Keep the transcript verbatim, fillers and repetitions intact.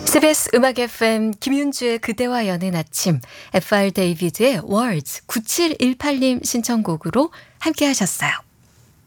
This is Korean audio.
씨비에스 음악 에프엠 김윤주의 그대와 여는 아침, 에프알 데이비드의 Words 구칠일팔 님 신청곡으로 함께 하셨어요.